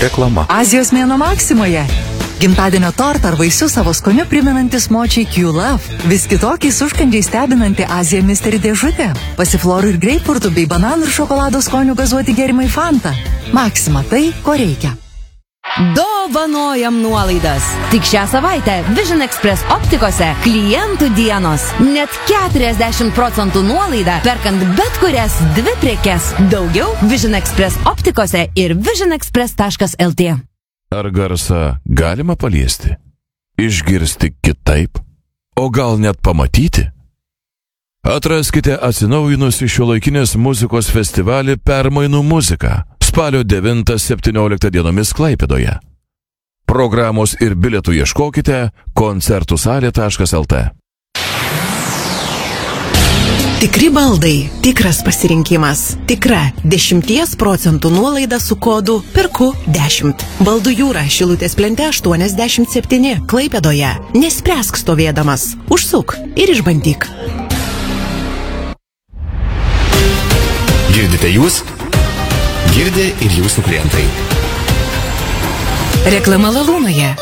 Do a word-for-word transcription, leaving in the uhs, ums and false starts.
Reklama. Azijos mėnuo Maksimoje. Gimtadienio tortą ar vaisius savo skoniu priminantis močiai Q-Love. Vis kitokiais užkandžiais stebinanti Azija Mystery dėžutė. Pasiflorų ir greipfrutų bei bananų ir šokolado skonių gazuoti gėrimai Fanta. Maksima tai, ko reikia. Dovanojam nuolaidas. Tik šią savaitę Vision Express optikose klientų dienos. Net keturiasdešimt procentų nuolaida, perkant bet kurias dvi prekes. Daugiau Vision Express optikose ir vision express taškas el tė. Ar garsą galima paliesti? Išgirsti kitaip? O gal net pamatyti? Atraskite atsinaujinusi šiuolaikinės muzikos festivalį Permainų muzika spalio devintą septynioliktą dienomis Klaipėdoje. Programos ir bilietų ieškokite koncertų salė taškas el tė. Tikri baldai, tikras pasirinkimas. Tikra dešimties procentų nuolaida su kodu perku dešimt. Baldų jūra, Šilutės plente aštuoniasdešimt septyni, Klaipėdoje. Nespręsk stovėdamas. Užsuk ir išbandyk. Girdite jūs? Girdė ir jūsų klientai. Reklama Lalūnoje.